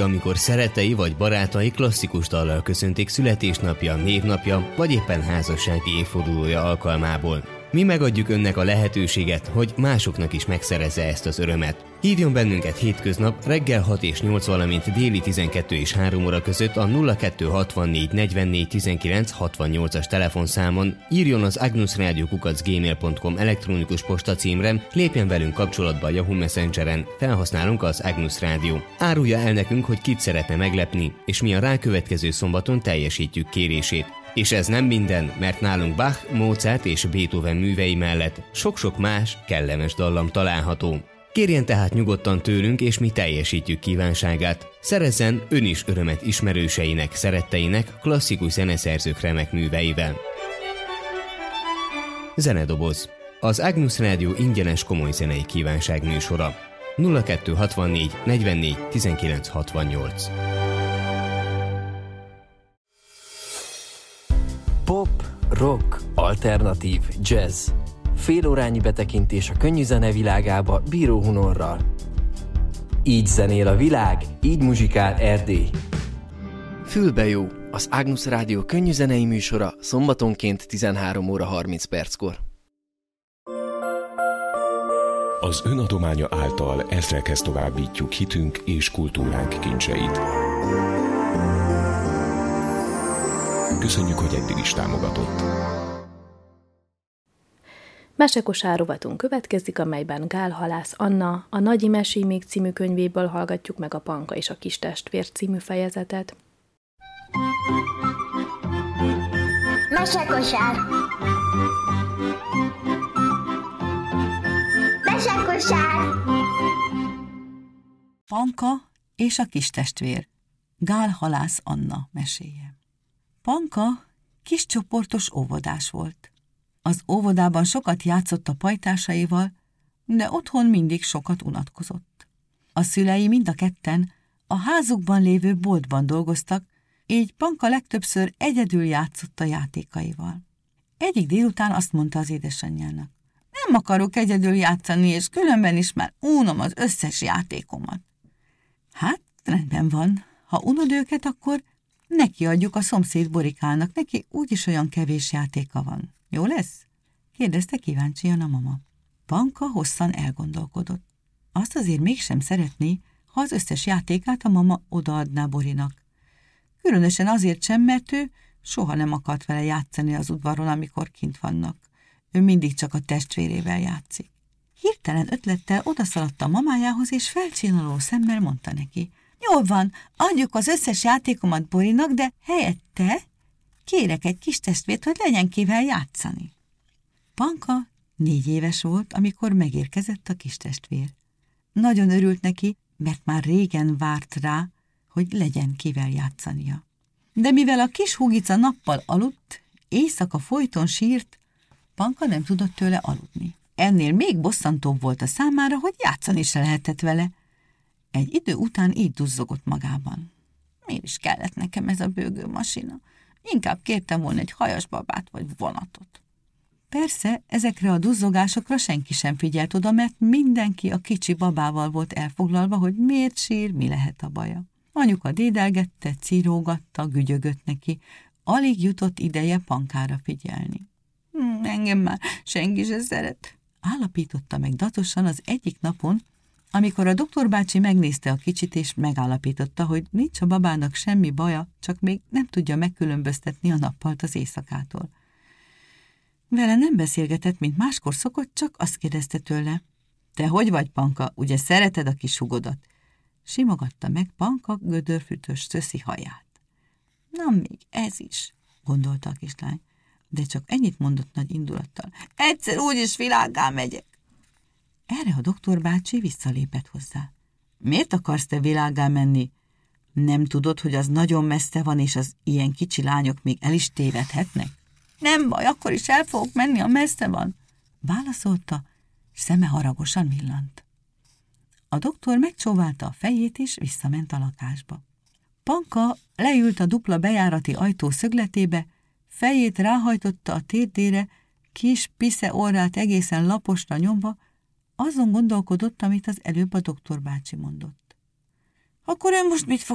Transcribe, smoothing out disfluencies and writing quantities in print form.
amikor szerettei vagy barátai klasszikus dallal köszöntik születésnapja, névnapja vagy éppen házassági évfordulója alkalmából. Mi megadjuk önnek a lehetőséget, hogy másoknak is megszerezze ezt az örömet. Hívjon bennünket hétköznap reggel 6 és 8, valamint déli 12 és 3 óra között a 0264 44 19 68-as telefonszámon, írjon az agnusradio@gmail.com elektronikus postacímre, lépjen velünk kapcsolatba a Yahoo Messengeren, felhasználunk az Agnus Rádió. Árulja el nekünk, hogy kit szeretne meglepni, és mi a rákövetkező szombaton teljesítjük kérését. És ez nem minden, mert nálunk Bach, Mozart és Beethoven művei mellett sok-sok más, kellemes dallam található. Kérjen tehát nyugodtan tőlünk, és mi teljesítjük kívánságát. Szerezzen ön is örömet ismerőseinek, szeretteinek, klasszikus zeneszerzők remek műveivel. Zenedoboz. Az Agnus Rádió ingyenes komoly zenei kívánság műsora. 0264 44 19 68. Pop, rock, alternatív, jazz. Félórányi betekintés a könnyű zene világába Bíró Hunorral. Így zenél a világ, így muzsikál Erdély. Fülbe jó, az Agnus Rádió könnyű zenei műsora szombatonként 13 óra 30 perckor. Az önadománya által ezrekhez továbbítjuk hitünk és kultúránk kincseit. Köszönjük, hogy eddig is támogatott. Mesekosár rovatunk következik, amelyben Gál Halász Anna a Nagyi Mesémig című könyvéből hallgatjuk meg a Panka és a Kistestvér című fejezetet. Mesekosár. Mesekosár. Panka és a Kistestvér. Gál Halász Anna meséje. Panka kiscsoportos óvodás volt. Az óvodában sokat játszott a pajtásaival, de otthon mindig sokat unatkozott. A szülei mind a ketten a házukban lévő boltban dolgoztak, így Panka legtöbbször egyedül játszott a játékaival. Egyik délután azt mondta az édesanyjának: nem akarok egyedül játszani, és különben is már unom az összes játékomat. Hát, rendben van, ha unod őket, akkor nekiadjuk a szomszéd Borikának, neki úgyis olyan kevés játéka van. Jó lesz? Kérdezte kíváncsian a mama. Panka hosszan elgondolkodott. Azt azért mégsem szeretné, ha az összes játékát a mama odaadná Borinak. Különösen azért sem, mert ő soha nem akart vele játszani az udvaron, amikor kint vannak. Ő mindig csak a testvérével játszik. Hirtelen ötlettel odaszaladt a mamájához, és felcsillanó szemmel mondta neki: jól van, adjuk az összes játékomat Borinak, de helyette kérek egy kis testvért, hogy legyen kivel játszani. Panka 4 éves volt, amikor megérkezett a kis testvér. Nagyon örült neki, mert már régen várt rá, hogy legyen kivel játszania. De mivel a kis húgica nappal aludt, éjszaka folyton sírt, Panka nem tudott tőle aludni. Ennél még bosszantóbb volt a számára, hogy játszani se lehetett vele. Egy idő után így duzzogott magában: miért is kellett nekem ez a bőgő masina? Inkább kértem volna egy hajasbabát vagy vonatot. Persze, ezekre a duzzogásokra senki sem figyelt oda, mert mindenki a kicsi babával volt elfoglalva, hogy miért sír, mi lehet a baja. Anyuka dédelgette, cirógatta, gügyögött neki, alig jutott ideje Pankára figyelni. Engem már senki se szeret, állapította meg datosan az egyik napon, amikor a doktorbácsi megnézte a kicsit, és megállapította, hogy nincs a babának semmi baja, csak még nem tudja megkülönböztetni a nappalt az éjszakától. Vele nem beszélgetett, mint máskor szokott, csak azt kérdezte tőle: te hogy vagy, Panka, ugye szereted a kis hugodat? Simogatta meg Panka gödörfütös szöszi haját. Na, még ez is, gondolta a kislány, de csak ennyit mondott nagy indulattal: egyszer úgyis világgá megyek. Erre a doktorbácsi visszalépett hozzá. Miért akarsz te világgá menni? Nem tudod, hogy az nagyon messze van, és az ilyen kicsi lányok még el is tévedhetnek? Nem baj, akkor is el fogok menni, a messze van, válaszolta, és szeme haragosan villant. A doktor megcsóválta a fejét, és visszament a lakásba. Panka leült a dupla bejárati ajtó szögletébe, fejét ráhajtotta a térdére, kis pisze orrát egészen laposra nyomva, azon gondolkodott, amit az előbb a doktorbácsi mondott. Akkor ön most mit fog